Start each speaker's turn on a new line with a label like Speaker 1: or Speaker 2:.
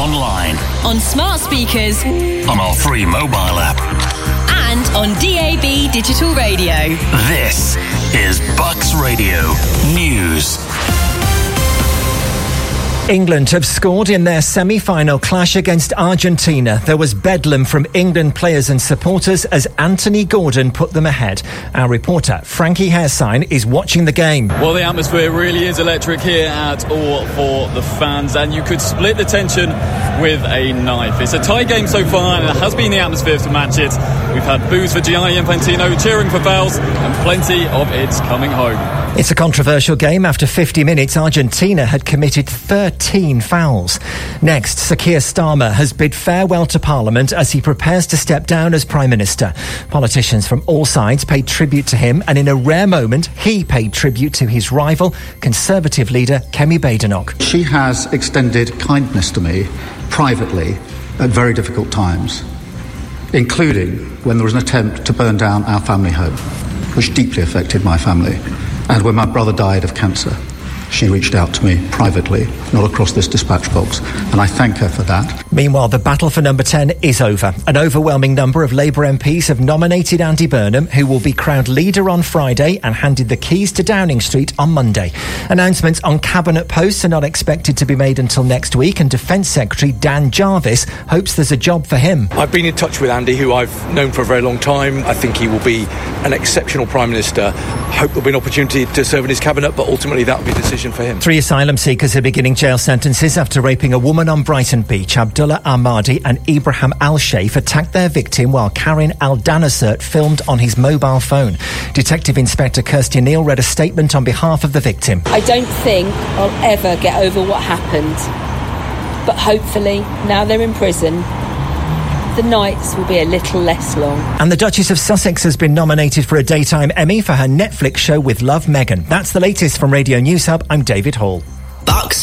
Speaker 1: online,
Speaker 2: on smart speakers,
Speaker 1: on our free mobile app,
Speaker 2: and on DAB digital radio.
Speaker 1: This is Bucks Radio News.
Speaker 3: England have scored in their semi-final clash against Argentina. There was bedlam from England players and supporters as Anthony Gordon put them ahead. Our reporter, Frankie Hairsign, is watching the game.
Speaker 4: Well, the atmosphere really is electric here at All for the fans, and you could split the tension with a knife. It's a tie game so far, and it has been the atmosphere to match it. We've had boos for Gianni Infantino, cheering for fouls, and plenty of it's coming home.
Speaker 3: It's a controversial game. After 50 minutes, Argentina had committed 13 fouls. Next, Sir Keir Starmer has bid farewell to Parliament as he prepares to step down as Prime Minister. Politicians from all sides paid tribute to him, and in a rare moment, he paid tribute to his rival, Conservative leader Kemi Badenoch.
Speaker 5: She has extended kindness to me privately at very difficult times, including when there was an attempt to burn down our family home, which deeply affected my family. And when my brother died of cancer, she reached out to me privately, not across this dispatch box, and I thank her for that.
Speaker 3: Meanwhile, the battle for number 10 is over. An overwhelming number of Labour MPs have nominated Andy Burnham, who will be crowned leader on Friday and handed the keys to Downing Street on Monday. Announcements on cabinet posts are not expected to be made until next week, and Defence Secretary Dan Jarvis hopes there's a job for him.
Speaker 6: I've been in touch with Andy, who I've known for a very long time. I think he will be an exceptional Prime Minister. Hope there'll be an opportunity to serve in his cabinet, but ultimately that will be a decision for him.
Speaker 3: 3 asylum seekers are beginning jail sentences after raping a woman on Brighton Beach. Abdullah Ahmadi and Ibrahim Al-Sheikh attacked their victim while Karim Al-Danasert filmed on his mobile phone. Detective Inspector Kirsty Neal read a statement on behalf of the victim.
Speaker 7: I don't think I'll ever get over what happened, but hopefully, now they're in prison, the nights will be a little less long.
Speaker 3: And the Duchess of Sussex has been nominated for a Daytime Emmy for her Netflix show with Love, Meghan. That's the latest from Radio News Hub. I'm David Hall.
Speaker 8: Bucks